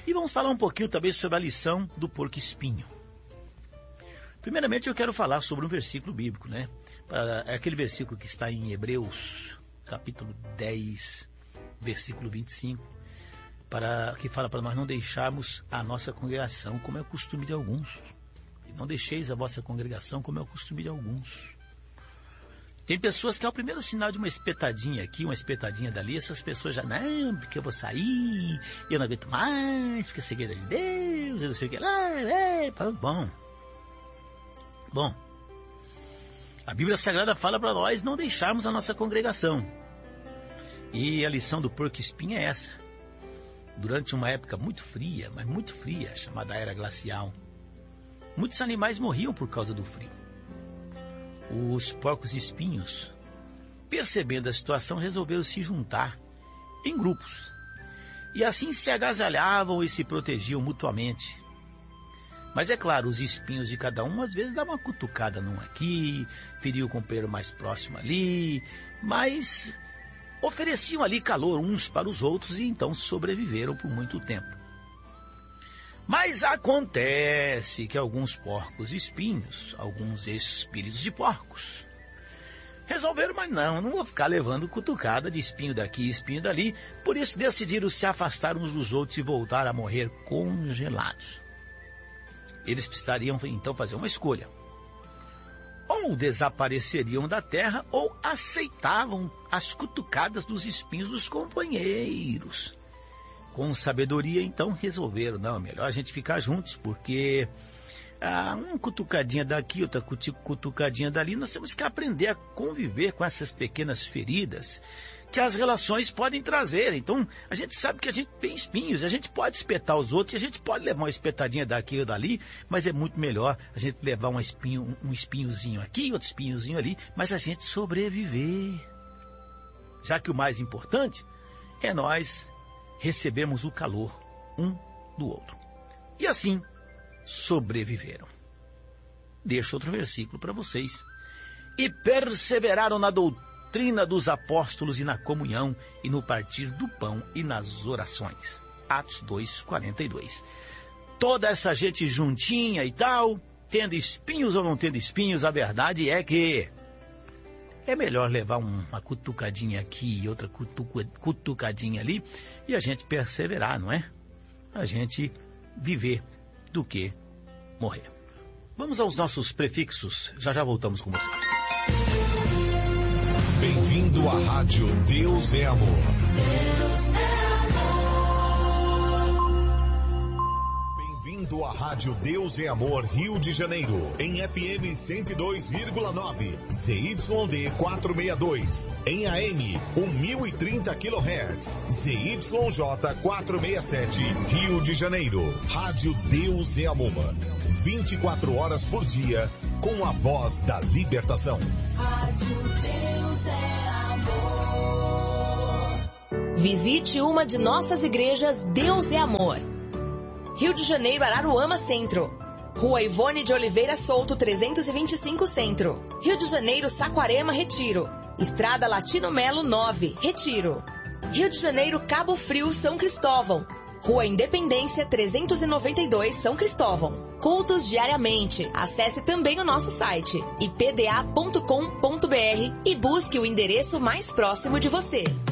E vamos falar um pouquinho também sobre a lição do porco-espinho. Primeiramente eu quero falar sobre um versículo bíblico, né? É aquele versículo que está em Hebreus, capítulo 10, versículo 25, que fala para nós não deixarmos a nossa congregação como é o costume de alguns. Não deixeis a vossa congregação como é o costume de alguns. Tem pessoas que ao primeiro sinal de uma espetadinha aqui, uma espetadinha dali, essas pessoas já, não, porque eu vou sair, eu não aguento mais, porque é segredo de Deus, eu não sei o que lá, Bom, a Bíblia Sagrada fala para nós não deixarmos a nossa congregação. E a lição do porco-espinho é essa. Durante uma época muito fria, mas muito fria, chamada Era Glacial, muitos animais morriam por causa do frio. Os porcos-espinhos, percebendo a situação, resolveram se juntar em grupos. E assim se agasalhavam e se protegiam mutuamente. Mas é claro, os espinhos de cada um às vezes davam uma cutucada num aqui, feriam o companheiro mais próximo ali, mas ofereciam ali calor uns para os outros e então sobreviveram por muito tempo. Mas acontece que alguns porcos-espinhos, alguns espíritos de porcos, resolveram, mas não vou ficar levando cutucada de espinho daqui e espinho dali, por isso decidiram se afastar uns dos outros e voltar a morrer congelados. Eles precisariam então fazer uma escolha. Ou desapareceriam da terra ou aceitavam as cutucadas dos espinhos dos companheiros. Com sabedoria, então, resolveram, não, é melhor a gente ficar juntos, porque uma cutucadinha daqui, outra cutucadinha dali, nós temos que aprender a conviver com essas pequenas feridas que as relações podem trazer. Então, a gente sabe que a gente tem espinhos, a gente pode espetar os outros, a gente pode levar uma espetadinha daqui ou dali, mas é muito melhor a gente levar um espinhozinho aqui, outro espinhozinho ali, mas a gente sobreviver. Já que o mais importante é nós recebemos o calor um do outro. E assim sobreviveram. Deixo outro versículo para vocês. E perseveraram na doutrina dos apóstolos e na comunhão e no partir do pão e nas orações. Atos 2:42. Toda essa gente juntinha e tal, tendo espinhos ou não tendo espinhos, a verdade é que é melhor levar uma cutucadinha aqui e outra cutucadinha ali e a gente perseverar, não é? A gente viver do que morrer. Vamos aos nossos prefixos. Já voltamos com vocês. Bem-vindo à Rádio Deus é Amor. Deus é amor. Bem-vindo à Rádio Deus é Amor Rio de Janeiro, em FM 102,9, ZYD 462, em AM 1030 kHz, ZYJ 467, Rio de Janeiro. Rádio Deus é Amor, 24 horas por dia, com a voz da libertação. Rádio Deus é Amor. Visite uma de nossas igrejas Deus é Amor. Rio de Janeiro, Araruama Centro. Rua Ivone de Oliveira Souto, 325 Centro. Rio de Janeiro, Saquarema, Retiro. Estrada Latino Melo 9, Retiro. Rio de Janeiro, Cabo Frio, São Cristóvão. Rua Independência 392, São Cristóvão. Cultos diariamente. Acesse também o nosso site ipda.com.br e busque o endereço mais próximo de você.